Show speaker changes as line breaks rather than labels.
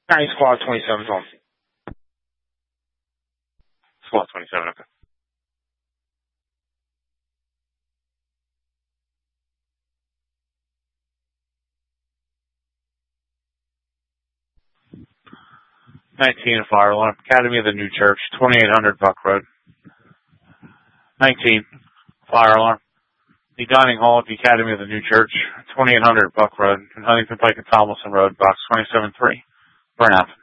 Squad 27 is on.
Squad 27, okay. Fire alarm, Academy of the New Church, 2800 Buck Road. 19, fire alarm. The dining hall at the Academy of the New Church, 2800 Buck Road, and Huntington Pike and Tomlinson Road, box 27-3. Burnout.